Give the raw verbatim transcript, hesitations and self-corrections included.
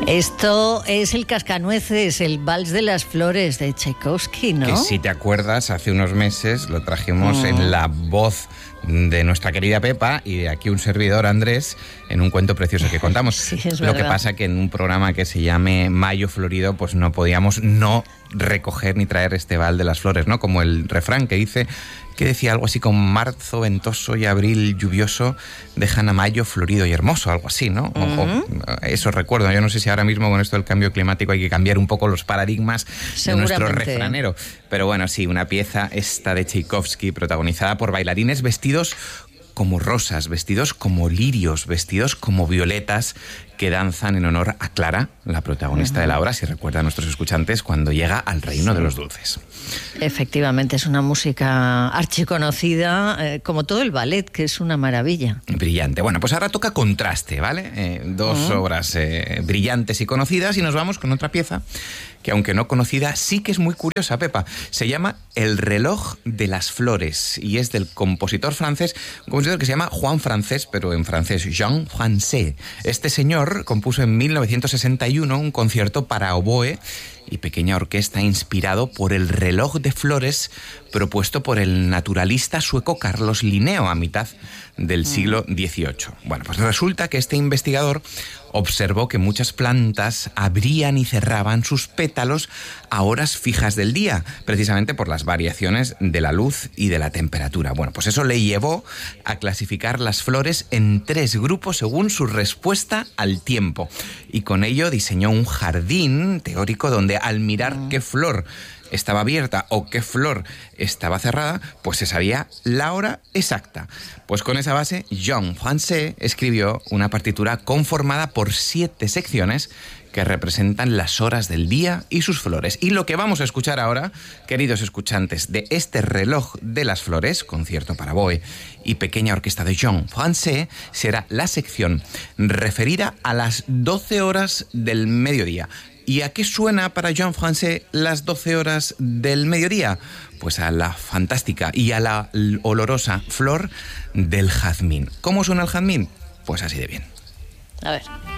Esto es el Cascanueces, el Vals de las Flores de Tchaikovsky, ¿no? Que si te acuerdas, hace unos meses lo trajimos mm. en la voz de nuestra querida Pepa y de aquí un servidor, Andrés, en un cuento precioso que contamos. Sí, es lo verdad. que pasa que en un programa que se llame Mayo Florido, pues no podíamos no recoger ni traer este Vals de las Flores, ¿no? Como el refrán que dice, que decía algo así como marzo ventoso y abril lluvioso dejan a mayo florido y hermoso, algo así, ¿no? Uh-huh. O, o, eso recuerdo. Yo no sé si ahora mismo con esto del cambio climático hay que cambiar un poco los paradigmas de nuestro refranero. Pero bueno, sí, una pieza esta de Tchaikovsky protagonizada por bailarines vestidos como rosas, vestidos como lirios, vestidos como violetas, que danzan en honor a Clara, la protagonista uh-huh. de la obra, si recuerdan a nuestros escuchantes, cuando llega al reino sí. de los dulces. Efectivamente, es una música archiconocida, eh, como todo el ballet, que es una maravilla. Brillante. Bueno, pues ahora toca contraste, ¿vale? Eh, dos uh-huh. obras eh, brillantes y conocidas, y nos vamos con otra pieza que, aunque no conocida, sí que es muy curiosa, Pepa. Se llama El reloj de las flores, y es del compositor francés, un compositor que se llama Juan Francés, pero en francés, Jean Francés. Este señor compuso en mil novecientos sesenta y uno un concierto para oboe y pequeña orquesta inspirado por el reloj de flores propuesto por el naturalista sueco Carlos Linneo a mitad del siglo dieciocho. Bueno, pues resulta que este investigador observó que muchas plantas abrían y cerraban sus pétalos a horas fijas del día, precisamente por las variaciones de la luz y de la temperatura. Bueno, pues eso le llevó a clasificar las flores en tres grupos según su respuesta al tiempo. Y con ello diseñó un jardín teórico donde, al mirar qué flor estaba abierta o qué flor estaba cerrada, pues se sabía la hora exacta. Pues con esa base, Jean Francés escribió una partitura conformada por siete secciones que representan las horas del día y sus flores. Y lo que vamos a escuchar ahora, queridos escuchantes, de este reloj de las flores, concierto para oboe y pequeña orquesta de Jean Francés, será la sección referida a las doce horas del mediodía. ¿Y a qué suena para Jean Francés las doce horas del mediodía? Pues a la fantástica y a la olorosa flor del jazmín. ¿Cómo suena el jazmín? Pues así de bien. A ver.